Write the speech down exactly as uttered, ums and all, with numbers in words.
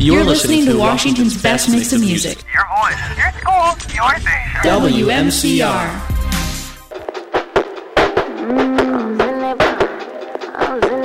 You're, You're listening, listening to Washington's best mix of music. Your voice, your school, your station. W M C R.